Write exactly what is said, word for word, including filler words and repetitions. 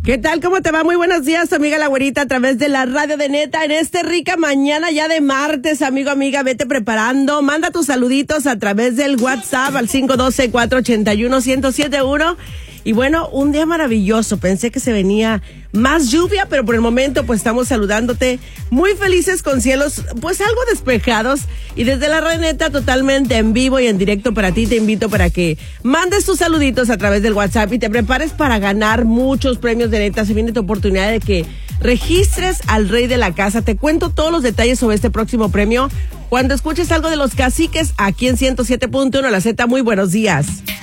¿Qué tal? ¿Cómo te va? Muy buenos días, tu amiga La Güerita, a través de la radio de Neta, en este rica mañana ya de martes, amigo, amiga, vete preparando, manda tus saluditos a través del WhatsApp al cinco uno dos, cuatro ocho uno, uno cero siete uno. Y bueno, un día maravilloso, pensé que se venía más lluvia, pero por el momento pues estamos saludándote, muy felices con cielos pues algo despejados, y desde la radio Neta totalmente en vivo y en directo para ti. Te invito para que mandes tus saluditos a través del WhatsApp y te prepares para ganar muchos premios de Neta. Se viene tu oportunidad de que registres al rey de la casa. Te cuento todos los detalles sobre este próximo premio cuando escuches algo de Los Caciques aquí en ciento siete punto uno La Z. Muy buenos días.